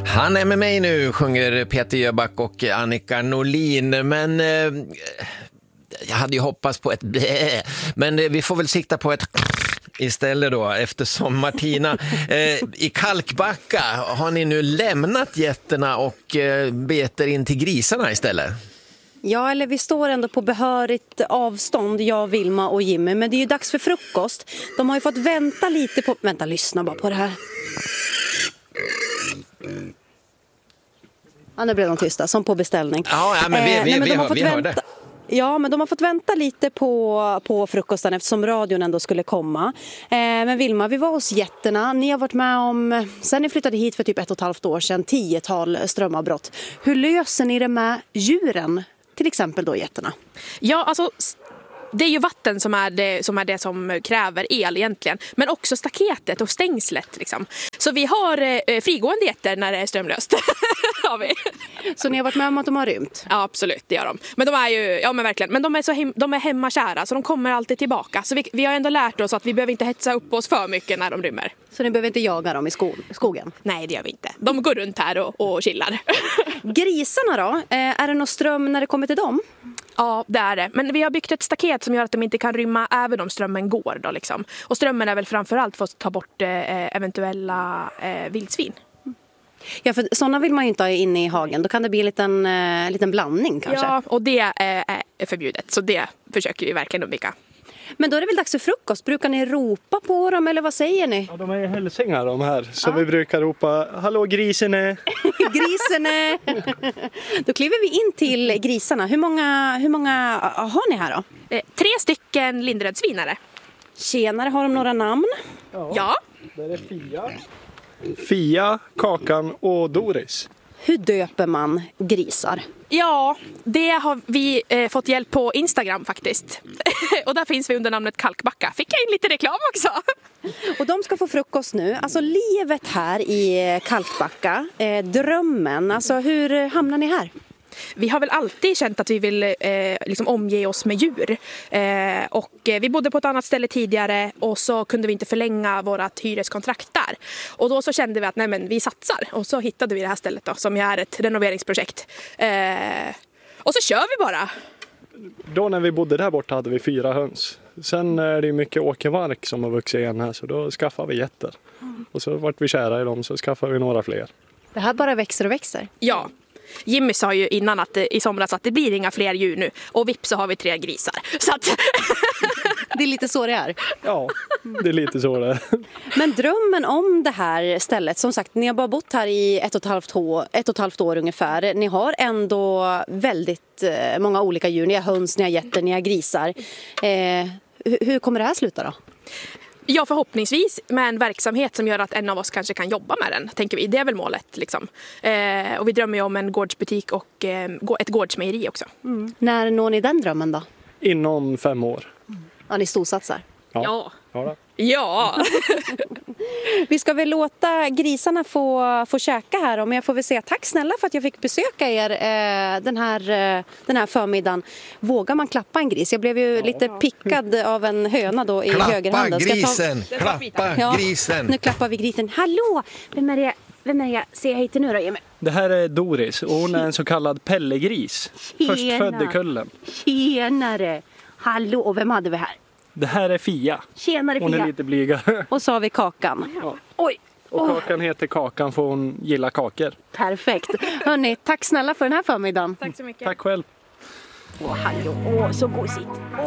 Han är med mig nu, sjunger Peter Jöback och Annika Norlin. Men jag hade ju hoppats på ett blä. Men vi får väl sikta på ett istället då, eftersom Martina i Kalkbacka har ni nu lämnat getterna och beter in till grisarna istället. Ja, eller vi står ändå på behörigt avstånd, jag, Vilma och Jimmy. Men det är ju dags för frukost. De har ju fått vänta lite på... Vänta, lyssna bara på det här. Ja, nu blev de tysta, som på beställning. Ja, men vi hörde. Ja, men de har fått vänta lite på frukosten eftersom radion ändå skulle komma. Men Vilma, vi var hos getterna. Ni har varit med om, sen ni flyttade hit för typ 1,5 år sedan, 10-tal strömavbrott. Hur löser ni det med djuren? Till exempel då getterna. Ja, alltså det är ju vatten som är det som kräver el egentligen. Men också staketet och stängslet liksom. Så vi har frigående getter när det är strömlöst. Har vi. Så ni har varit med om att de har rymt? Ja, absolut, det gör de. Men de är ju, ja men verkligen, men de är hemmakära så de kommer alltid tillbaka. Så vi har ändå lärt oss att vi behöver inte hetsa upp oss för mycket när de rymmer. Så ni behöver inte jaga dem i skogen? Nej, det gör vi inte. De går runt här och chillar. Grisarna då? Är det någon ström när det kommer till dem? Ja, det är det. Men vi har byggt ett staket som gör att de inte kan rymma även om strömmen går då liksom. Och strömmen är väl framförallt för att ta bort eventuella vildsvin. Ja, för sådana vill man ju inte ha inne i hagen. Då kan det bli en liten blandning kanske. Ja, och det är förbjudet. Så det försöker vi verkligen undvika. Men då är det väl dags för frukost. Brukar ni ropa på dem eller vad säger ni? Ja, de är hälsingar de här. Så vi brukar ropa, hallå grisarna! Grisarna! Då kliver vi in till grisarna. Hur många har ni här då? 3 stycken lindrödsvinare. Tjenare, har de några namn? Ja. Där är Fia, Kakan och Doris. Hur döper man grisar? Ja, det har vi fått hjälp på Instagram faktiskt. Och där finns vi under namnet Kalkbacka. Fick jag in lite reklam också. Och de ska få frukost nu. Alltså livet här i Kalkbacka, drömmen. Alltså hur hamnar ni här? Vi har väl alltid känt att vi vill liksom omge oss med djur. Och vi bodde på ett annat ställe tidigare och så kunde vi inte förlänga vårat hyreskontrakt där. Och då så kände vi att nej men vi satsar. Och så hittade vi det här stället då, som är ett renoveringsprojekt. Och så kör vi bara. Då när vi bodde där borta hade vi 4 höns. Sen är det mycket åkermark som har vuxit igen här så då skaffade vi getter. Och så vart vi kära i dem så skaffade vi några fler. Det här bara växer och växer? Ja. Jimmy sa ju innan att i somras att det blir inga fler djur nu. Och vips så har vi 3 grisar. Så att... Det är lite så det är. Ja, det är lite så det är. Men drömmen om det här stället, som sagt, ni har bara bott här i 1,5 år ungefär. Ni har ändå väldigt många olika djur. Ni har höns, ni har getter, ni har grisar. Hur kommer det här sluta då? Ja, förhoppningsvis med en verksamhet som gör att en av oss kanske kan jobba med den, tänker vi. Det är väl målet liksom. Och vi drömmer ju om en gårdsbutik och ett gårdsmejeri också. Mm. När når ni den drömmen då? Inom 5 år. Ja, ni storsatsar. Ja. Vi ska väl låta grisarna få käka här. Men jag får väl säga tack snälla för att jag fick besöka er den här förmiddagen. Vågar man klappa en gris? Jag blev ju lite pickad av en höna då i högerhanden. Klappa grisen! Nu klappar vi grisen. Hallå! Vem är det jag säger hej till nu då, Jimmy? Det här är Doris och hon är en så kallad pellegris. Förstfödd i kullen. Tjenare! Hallå, och vem hade vi här? Det här är Fia. Tjenare Fia. Hon är lite blygare. Och så har vi Kakan. Ja. Oj. Och Kakan heter Kakan för hon gillar kakor. Perfekt. Hörrni, tack snälla för den här förmiddagen. Tack så mycket. Tack själv. Hallå, så gosigt.